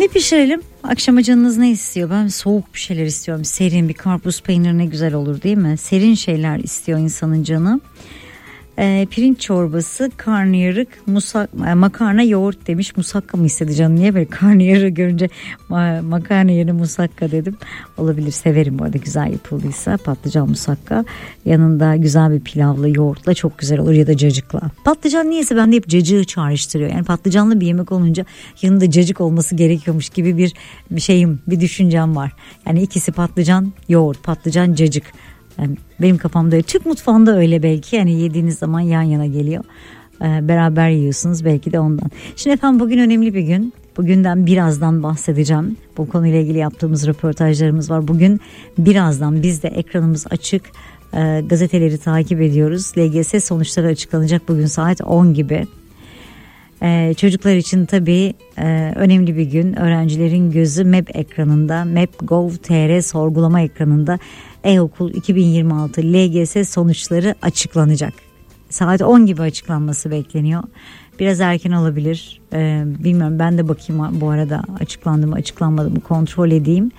Ne pişirelim? Akşama canınız ne istiyor? Ben soğuk bir şeyler istiyorum. Serin bir karpuz peyniri ne güzel olur değil mi? Serin şeyler istiyor insanın canı. Pirinç çorbası, karnıyarık, makarna, yoğurt demiş. Musakka mı istedi canım? Niye böyle karnıyarığı görünce makarna yerine musakka dedim. Olabilir, severim bu arada güzel yapıldıysa. Patlıcan musakka yanında güzel bir pilavla yoğurtla çok güzel olur ya da cacıkla. Patlıcan niyeyse bende hep cacığı çağrıştırıyor. Yani patlıcanlı bir yemek olunca yanında cacık olması gerekiyormuş gibi bir düşüncem var. Yani ikisi patlıcan, yoğurt, patlıcan, cacık. Yani benim kafamda öyle. Türk mutfağında öyle belki. Yani yediğiniz zaman yan yana geliyor. Beraber yiyorsunuz belki de ondan. Şimdi efendim bugün önemli bir gün. Bugünden birazdan bahsedeceğim. Bu konuyla ilgili yaptığımız röportajlarımız var. Bugün birazdan biz de ekranımız açık. Gazeteleri takip ediyoruz. LGS sonuçları açıklanacak bugün saat 10 gibi. Çocuklar için tabii önemli bir gün. Öğrencilerin gözü MEP ekranında, MEP.gov.tr sorgulama ekranında. E-Okul 2026 LGS sonuçları açıklanacak. Saat 10 gibi açıklanması bekleniyor. Biraz erken olabilir. Bilmiyorum, ben de bakayım bu arada açıklandı mı açıklanmadı mı kontrol edeyim.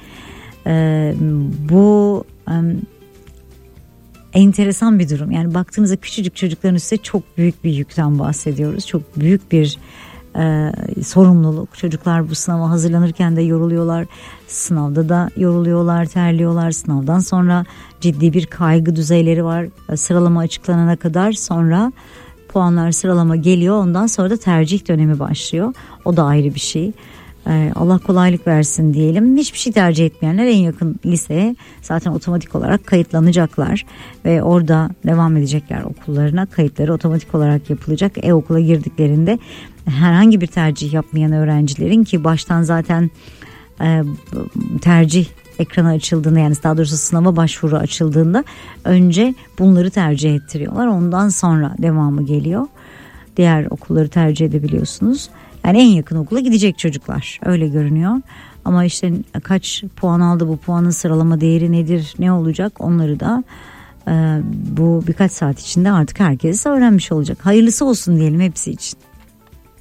Bu enteresan bir durum. Yani baktığınızda küçücük çocukların üstüne çok büyük bir yükten bahsediyoruz. Çok büyük bir sorumluluk. Çocuklar bu sınava hazırlanırken de yoruluyorlar. Sınavda da yoruluyorlar, terliyorlar. Sınavdan sonra ciddi bir kaygı düzeyleri var. Sıralama açıklanana kadar, sonra puanlar, sıralama geliyor. Ondan sonra da tercih dönemi başlıyor. O da ayrı bir şey. Allah kolaylık versin diyelim. Hiçbir şey tercih etmeyenler en yakın liseye zaten otomatik olarak kayıtlanacaklar ve orada devam edecekler okullarına. Kayıtları otomatik olarak yapılacak. E-okula girdiklerinde herhangi bir tercih yapmayan öğrencilerin, ki baştan zaten tercih ekranı açıldığında, yani daha doğrusu sınava başvuru açıldığında önce bunları tercih ettiriyorlar. Ondan sonra devamı geliyor. Diğer okulları tercih edebiliyorsunuz. Yani en yakın okula gidecek çocuklar, öyle görünüyor. Ama işte kaç puan aldı, bu puanın sıralama değeri nedir, ne olacak, onları da bu birkaç saat içinde artık herkes öğrenmiş olacak. Hayırlısı olsun diyelim hepsi için.